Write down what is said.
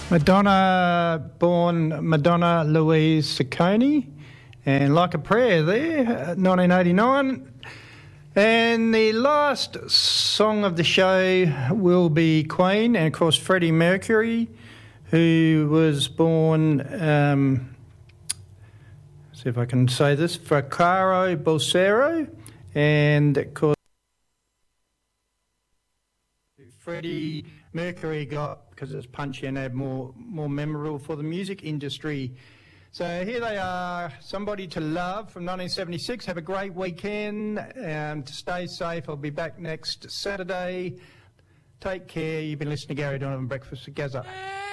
Madonna, born Madonna Louise Ciccone, and Like a Prayer there, 1989. And the last song of the show will be Queen, and of course Freddie Mercury, who was born, see if I can say this, Vaccaro Bolsero, and of course Freddie Mercury got, because it's punchy and more memorable for the music industry. So here they are, Somebody to Love from 1976. Have a great weekend. To stay safe, I'll be back next Saturday. Take care. You've been listening to Gary Donovan Breakfast with Gazza.